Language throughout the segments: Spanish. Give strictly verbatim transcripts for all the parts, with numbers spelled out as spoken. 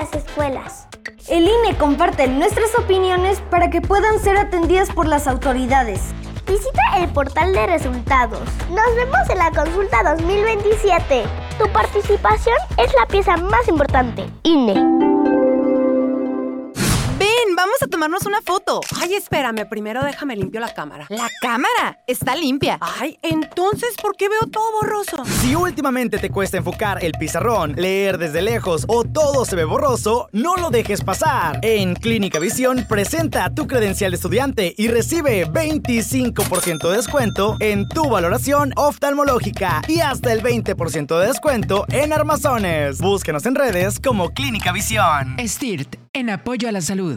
las escuelas. El I N E comparte nuestras opiniones para que puedan ser atendidas por las autoridades. Visita el portal de resultados. Nos vemos en la consulta dos mil veintisiete. Tu participación es la pieza más importante. I N E. Ven, vamos a tomarnos una foto. Ay, espérame, primero déjame limpio la cámara. ¿La cámara? Está limpia. Ay, entonces, ¿por qué veo todo borroso? Si últimamente te cuesta enfocar el pizarrón, leer desde lejos o todo se ve borroso, no lo dejes pasar. En Clínica Visión, presenta tu credencial de estudiante y recibe veinticinco por ciento de descuento en tu valoración oftalmológica y hasta el veinte por ciento de descuento en armazones. Búscanos en redes como Clínica Visión. S T I R T, en apoyo a la salud.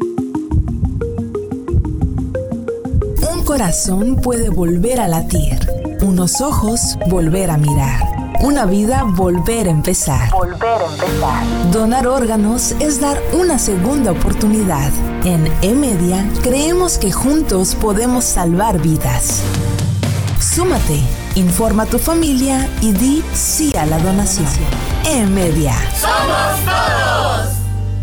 Un corazón puede volver a latir, unos ojos volver a mirar, una vida volver a empezar. Volver a empezar. Donar órganos es dar una segunda oportunidad. En eMedia creemos que juntos podemos salvar vidas. Súmate, informa a tu familia y di sí a la donación. eMedia. ¡Somos todos!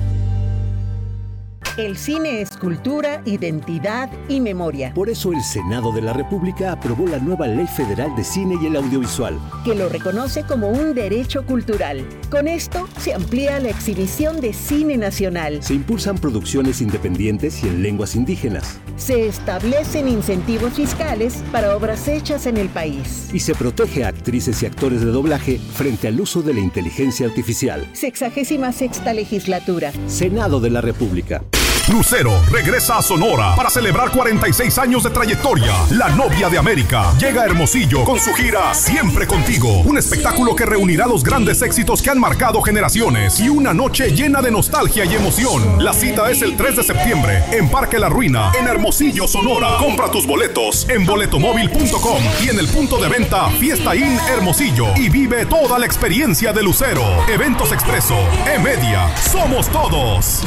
El cine es cultura, identidad y memoria. Por eso el Senado de la República aprobó la nueva Ley Federal de Cine y el Audiovisual, que lo reconoce como un derecho cultural. Con esto se amplía la exhibición de cine nacional. Se impulsan producciones independientes y en lenguas indígenas. Se establecen incentivos fiscales para obras hechas en el país. Y se protege a actrices y actores de doblaje frente al uso de la inteligencia artificial. Sexagésima sexta legislatura. Senado de la República. Lucero regresa a Sonora para celebrar cuarenta y seis años de trayectoria. La novia de América llega a Hermosillo con su gira Siempre Contigo. Un espectáculo que reunirá los grandes éxitos que han marcado generaciones y una noche llena de nostalgia y emoción. La cita es el tres de septiembre en Parque La Ruina, en Hermosillo, Sonora. Compra tus boletos en boletomóvil punto com y en el punto de venta Fiesta Inn Hermosillo y vive toda la experiencia de Lucero. Eventos Expreso, eMedia, somos todos.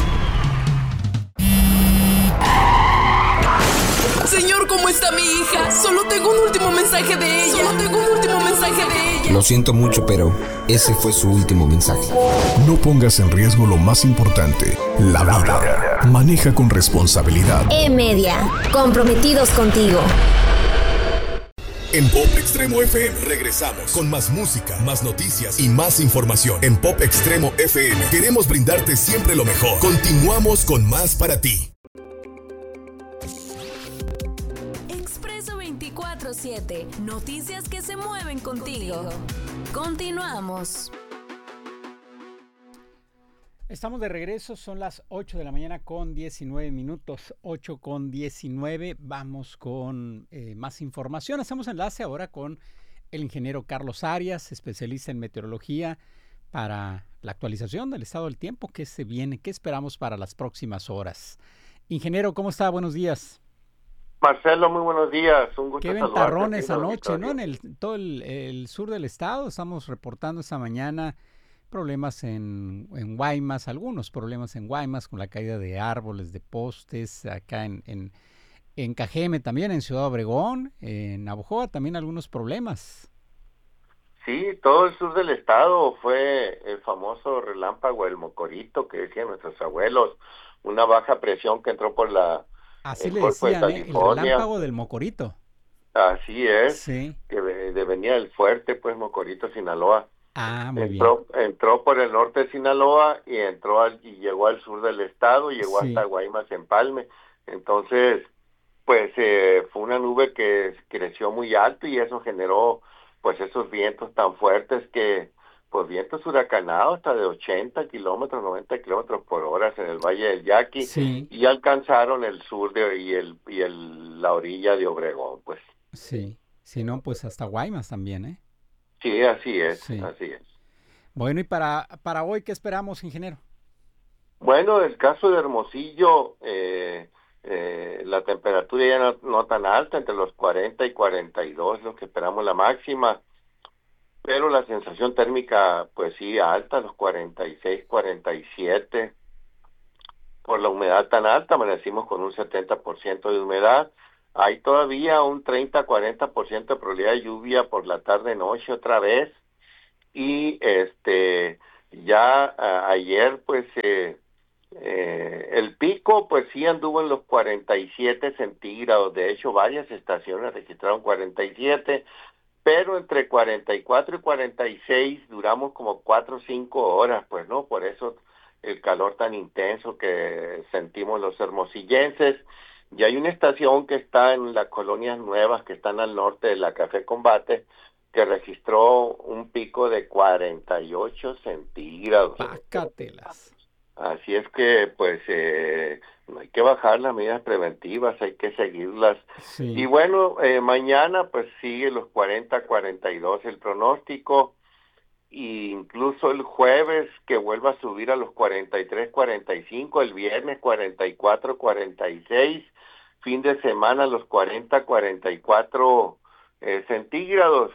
Señor, ¿cómo está mi hija? Solo tengo un último mensaje de ella. Solo tengo un último mensaje de ella. Lo siento mucho, pero ese fue su último mensaje. No pongas en riesgo lo más importante, la vida. Maneja con responsabilidad. eMedia, comprometidos contigo. En Pop Extremo F M regresamos con más música, más noticias y más información. En Pop Extremo F M queremos brindarte siempre lo mejor. Continuamos con más para ti. veinticuatro siete. Noticias que se mueven contigo. Continuamos. Estamos de regreso, son las ocho de la mañana con diecinueve minutos, ocho con diecinueve. Vamos con eh, más información. Hacemos enlace ahora con el ingeniero Carlos Arias, especialista en meteorología, para la actualización del estado del tiempo. ¿Qué se viene? ¿Qué esperamos para las próximas horas? Ingeniero, ¿cómo está? Buenos días. Marcelo, muy buenos días. Un gusto Qué saludarte. ventarrones anoche, ¿no? En el, todo el, el sur del estado estamos reportando esta mañana problemas en, en Guaymas, algunos problemas en Guaymas con la caída de árboles, de postes, acá en, en, en Cajeme también, en Ciudad Obregón, en Navojoa también algunos problemas. Sí, todo el sur del estado fue el famoso relámpago, el mocorito que decían nuestros abuelos, una baja presión que entró por la Así le decían, ¿eh? El relámpago del Mocorito. Así es, sí. Que de, venía del fuerte, pues, Mocorito, Sinaloa. Ah, muy entró, bien. Entró por el norte de Sinaloa y entró al, y llegó al sur del estado, y llegó Sí. hasta Guaymas, Empalme. Entonces, pues, eh, fue una nube que creció muy alto y eso generó, pues, esos vientos tan fuertes que, pues, vientos huracanados hasta de ochenta kilómetros, noventa kilómetros por hora en el Valle del Yaqui, Sí. y alcanzaron el sur de y el y el la orilla de Obregón, pues. Sí, si no, pues hasta Guaymas también, ¿eh? Sí, así es, Sí. así es. Bueno, y para, para hoy, ¿qué esperamos, ingeniero? Bueno, el caso de Hermosillo, eh, eh, la temperatura ya no, no tan alta, entre los cuarenta y cuarenta y dos, lo que esperamos la máxima, pero la sensación térmica, pues sí, alta, los cuarenta y seis, cuarenta y siete. Por la humedad tan alta, amanecimos con un setenta por ciento de humedad. Hay todavía un treinta, cuarenta por ciento de probabilidad de lluvia por la tarde-noche otra vez. Y este Ya a, ayer, pues, eh, eh, el pico, pues sí anduvo en los cuarenta y siete centígrados. De hecho, varias estaciones registraron cuarenta y siete, pero entre cuarenta y cuatro y cuarenta y seis duramos como cuatro o cinco horas, pues, ¿no? Por eso el calor tan intenso que sentimos los hermosillenses. Y hay una estación que está en las colonias nuevas que están al norte de la Café Combate que registró un pico de cuarenta y ocho centígrados. Pácatelas. Así es que, pues, eh, hay que bajar las medidas preventivas, hay que seguirlas. Sí. Y bueno, eh, mañana, pues, sigue los cuarenta, cuarenta y dos el pronóstico. Y incluso el jueves que vuelva a subir a los cuarenta y tres, cuarenta y cinco, el viernes cuarenta y cuatro, cuarenta y seis, fin de semana los cuarenta, cuarenta y cuatro eh, centígrados.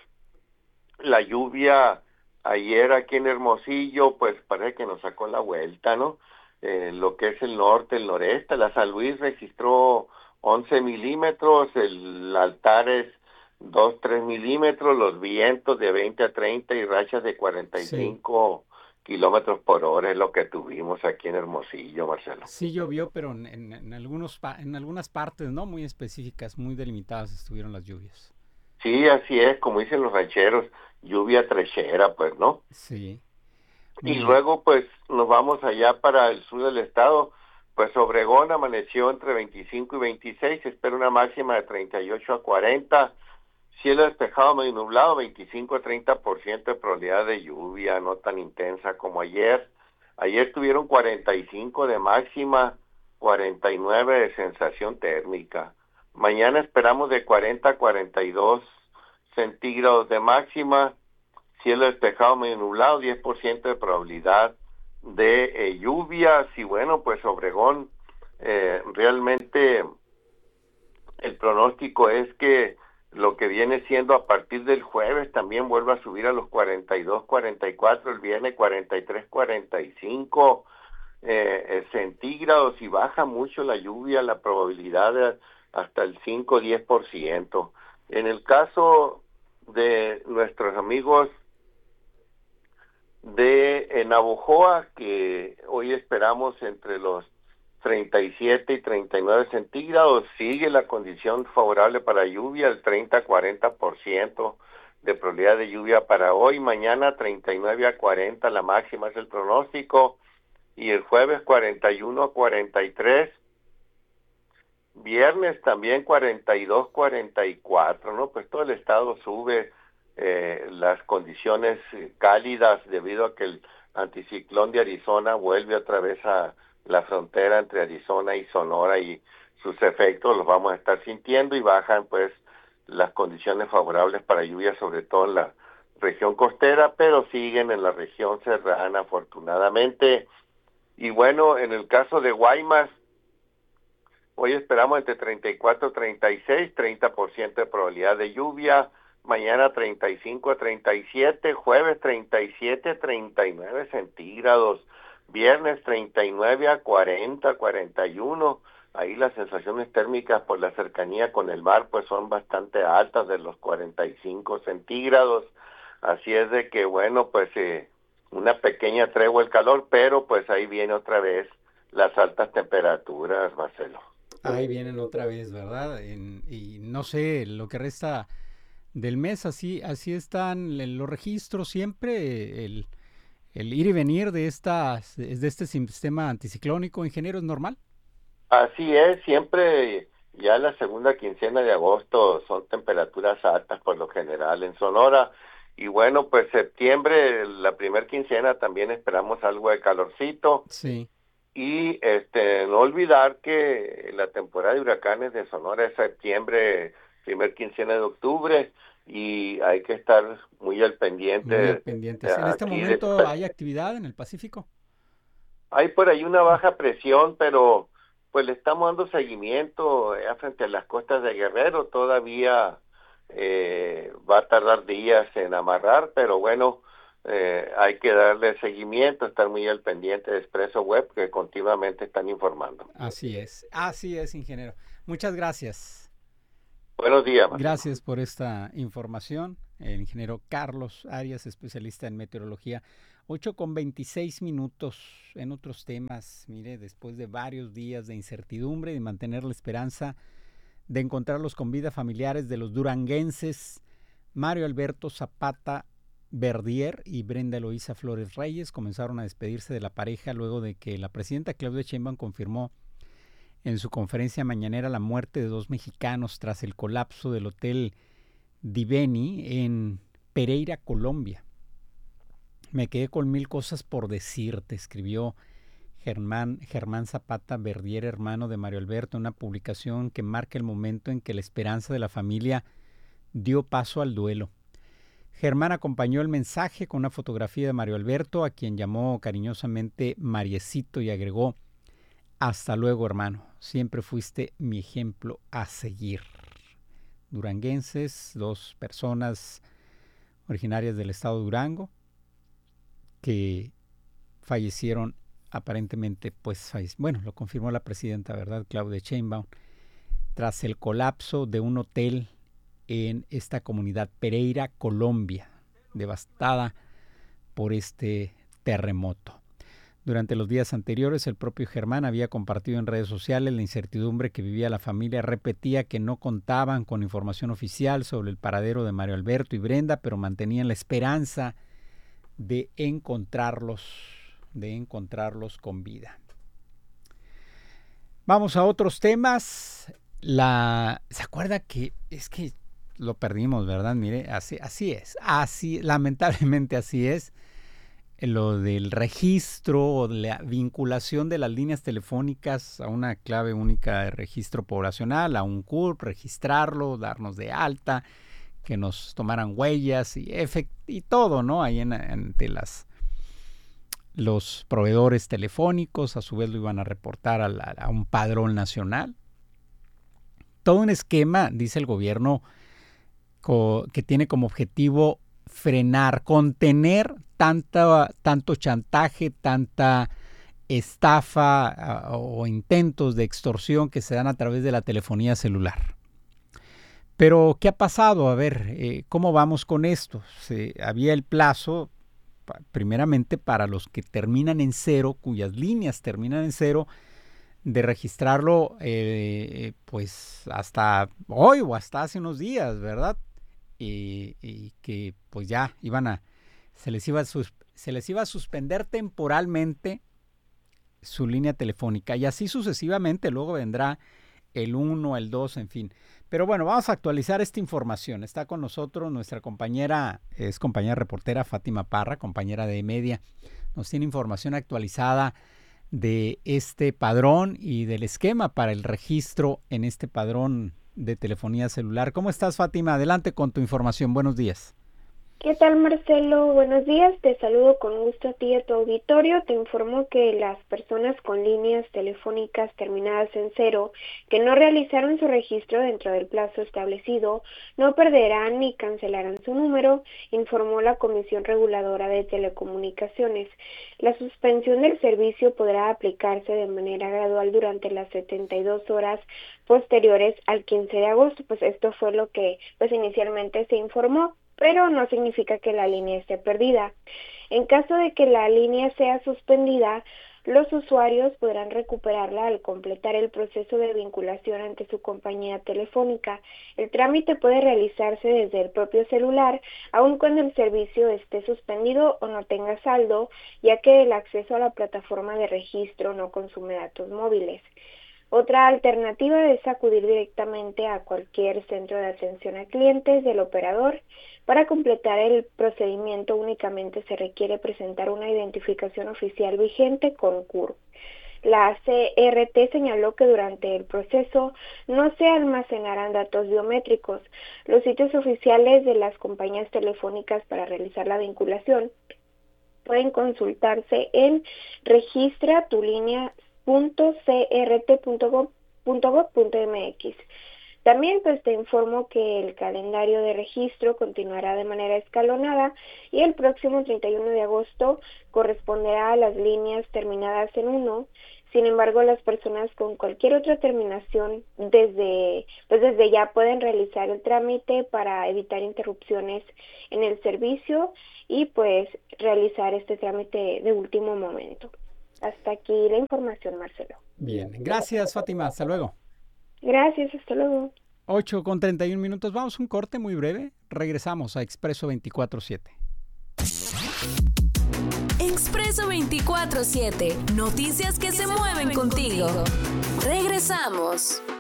La lluvia ayer aquí en Hermosillo, pues parece que nos sacó la vuelta, ¿no? Eh, lo que es el norte, el noreste, la San Luis registró once milímetros, el Altares dos, tres milímetros, los vientos de veinte a treinta y rachas de cuarenta y cinco sí. kilómetros por hora es lo que tuvimos aquí en Hermosillo, Marcelo. Sí llovió, pero en, en, en, algunos, en algunas partes, ¿no? Muy específicas, muy delimitadas estuvieron las lluvias. Sí, así es, como dicen los rancheros, lluvia trechera, pues, ¿no? Sí. Y bien. Luego, pues, nos vamos allá para el sur del estado. Pues Obregón amaneció entre veinticinco y veintiséis, se espera una máxima de treinta y ocho a cuarenta. Cielo despejado, medio nublado, veinticinco a treinta por ciento de probabilidad de lluvia, no tan intensa como ayer. Ayer tuvieron cuarenta y cinco de máxima, cuarenta y nueve de sensación térmica. Mañana esperamos de cuarenta a cuarenta y dos centígrados de máxima, cielo despejado, medio nublado, diez por ciento de probabilidad de eh, lluvias. Y bueno, pues Obregón, eh, realmente el pronóstico es que lo que viene siendo a partir del jueves también vuelva a subir a los cuarenta y dos, cuarenta y cuatro, el viernes cuarenta y tres, cuarenta y cinco eh, eh, centígrados, y baja mucho la lluvia, la probabilidad de hasta el cinco a diez por ciento. En el caso de nuestros amigos de Navojoa, que hoy esperamos entre los treinta y siete y treinta y nueve centígrados, sigue la condición favorable para lluvia, el treinta a cuarenta por ciento de probabilidad de lluvia para hoy. Mañana treinta y nueve a cuarenta, la máxima es el pronóstico, y el jueves cuarenta y uno a cuarenta y tres. Viernes también cuarenta y dos, cuarenta y cuatro, ¿no? Pues todo el estado sube eh, las condiciones cálidas debido a que el anticiclón de Arizona vuelve otra vez a la frontera entre Arizona y Sonora, y sus efectos los vamos a estar sintiendo, y bajan pues las condiciones favorables para lluvia, sobre todo en la región costera, pero siguen en la región serrana afortunadamente. Y bueno, en el caso de Guaymas, hoy esperamos entre treinta y cuatro y treinta y seis, treinta por ciento de probabilidad de lluvia. Mañana treinta y cinco a treinta y siete, jueves treinta y siete a treinta y nueve centígrados, viernes treinta y nueve a cuarenta, cuarenta y uno. Ahí las sensaciones térmicas por la cercanía con el mar pues son bastante altas, de los cuarenta y cinco centígrados. Así es de que bueno, pues eh, una pequeña tregua el calor, pero pues ahí viene otra vez las altas temperaturas, Marcelo. Ahí vienen otra vez, ¿verdad? En, y no sé, lo que resta del mes, así así están los registros siempre, el, el ir y venir de, estas, de este sistema anticiclónico, ingeniero, ¿es normal? Así es, siempre ya la segunda quincena de agosto son temperaturas altas por lo general en Sonora. Y bueno, pues septiembre, la primer quincena, también esperamos algo de calorcito. Sí. Y este no olvidar que la temporada de huracanes de Sonora es septiembre, primer quincena de octubre, y hay que estar muy al pendiente. Muy al pendiente. ¿En este momento de... hay actividad en el Pacífico? Hay por ahí una baja presión, pero pues le estamos dando seguimiento eh, frente a las costas de Guerrero. Todavía eh, va a tardar días en amarrar, pero bueno, eh, hay que darle seguimiento, estar muy al pendiente de Expreso Web, que continuamente están informando. Así es, así es, ingeniero. Muchas gracias. Buenos días, Marcelo. Gracias por esta información. El ingeniero Carlos Arias, especialista en meteorología. ocho con veintiséis minutos. En otros temas, mire, después de varios días de incertidumbre y de mantener la esperanza de encontrarlos con vida, familiares de los duranguenses Mario Alberto Zapata Verdier y Brenda Eloísa Flores Reyes comenzaron a despedirse de la pareja luego de que la presidenta Claudia Sheinbaum confirmó en su conferencia mañanera la muerte de dos mexicanos tras el colapso del Hotel Diveni en Pereira, Colombia. Me quedé con mil cosas por decirte, escribió Germán, Germán Zapata Verdier, hermano de Mario Alberto, una publicación que marca el momento en que la esperanza de la familia dio paso al duelo. Germán acompañó el mensaje con una fotografía de Mario Alberto, a quien llamó cariñosamente Mariecito, y agregó: hasta luego, hermano, siempre fuiste mi ejemplo a seguir. Duranguenses, dos personas originarias del estado de Durango, que fallecieron aparentemente, pues, bueno, lo confirmó la presidenta, ¿verdad?, Claudia Sheinbaum, tras el colapso de un hotel en esta comunidad Pereira, Colombia, devastada por este terremoto. Durante los días anteriores, el propio Germán había compartido en redes sociales la incertidumbre que vivía la familia. Repetía que no contaban con información oficial sobre el paradero de Mario Alberto y Brenda, pero mantenían la esperanza de encontrarlos, de encontrarlos con vida. Vamos a otros temas. La, ¿se acuerda que es que lo perdimos, verdad? Mire, así, así es, así, lamentablemente así es. Lo del registro o de la vinculación de las líneas telefónicas a una clave única de registro poblacional, a un C U R P, registrarlo, darnos de alta, que nos tomaran huellas y, efect y todo, ¿no? Ahí en, ante las, los proveedores telefónicos, a su vez lo iban a reportar a, la, a un padrón nacional. Todo un esquema, dice el gobierno, co, que tiene como objetivo frenar, contener tanta, tanto chantaje, tanta estafa uh, o intentos de extorsión que se dan a través de la telefonía celular. Pero, ¿qué ha pasado? A ver, eh, ¿cómo vamos con esto? Se, había el plazo, pa, primeramente para los que terminan en cero, cuyas líneas terminan en cero, de registrarlo eh, pues hasta hoy o hasta hace unos días, ¿verdad? Y, y que pues ya iban a, se les iba a, sus, se les iba a suspender temporalmente su línea telefónica y así sucesivamente. Luego vendrá el uno, el dos, en fin. Pero bueno, vamos a actualizar esta información. Está con nosotros nuestra compañera, es compañera reportera Fátima Parra, compañera de Media. Nos tiene información actualizada de este padrón y del esquema para el registro en este padrón de telefonía celular. ¿Cómo estás, Fátima? Adelante con tu información. Buenos días. ¿Qué tal, Marcelo? Buenos días. Te saludo con gusto a ti y a tu auditorio. Te informo que las personas con líneas telefónicas terminadas en cero que no realizaron su registro dentro del plazo establecido no perderán ni cancelarán su número, informó la Comisión Reguladora de Telecomunicaciones. La suspensión del servicio podrá aplicarse de manera gradual durante las setenta y dos horas posteriores al quince de agosto. Pues esto fue lo que pues inicialmente se informó, pero no significa que la línea esté perdida. En caso de que la línea sea suspendida, los usuarios podrán recuperarla al completar el proceso de vinculación ante su compañía telefónica. El trámite puede realizarse desde el propio celular, aun cuando el servicio esté suspendido o no tenga saldo, ya que el acceso a la plataforma de registro no consume datos móviles. Otra alternativa es acudir directamente a cualquier centro de atención a clientes del operador. Para completar el procedimiento únicamente se requiere presentar una identificación oficial vigente con C U R P. La C R T señaló que durante el proceso no se almacenarán datos biométricos. Los sitios oficiales de las compañías telefónicas para realizar la vinculación pueden consultarse en registra tu línea punto c r t punto gov punto m x. También pues te informo que el calendario de registro continuará de manera escalonada y el próximo treinta y uno de agosto corresponderá a las líneas terminadas en uno. Sin embargo, las personas con cualquier otra terminación desde, pues desde ya pueden realizar el trámite para evitar interrupciones en el servicio y pues realizar este trámite de último momento. Hasta aquí la información, Marcelo. Bien, gracias Fátima, hasta luego. Gracias, hasta luego. ocho con treinta y un minutos, vamos a un corte muy breve, regresamos a Expreso veinticuatro siete. Expreso veinticuatro siete, noticias que se mueven contigo. Regresamos.